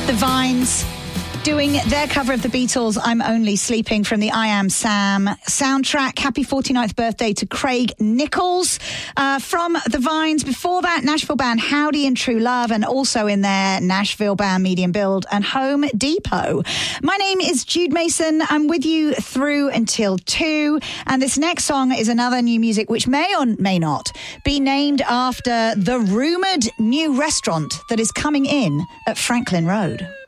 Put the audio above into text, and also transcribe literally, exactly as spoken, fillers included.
The Vines doing their cover of the Beatles' I'm Only Sleeping from the I Am Sam soundtrack. Happy forty-ninth birthday to Craig Nichols. Uh, from The Vines, before that, Nashville band Howdy and True Love, and also in there, Nashville band Medium Build and Home Depot. My name is Jude Mason. I'm with you through until two. And this next song is another new music which may or may not be named after the rumoured new restaurant that is coming in at Franklin Road.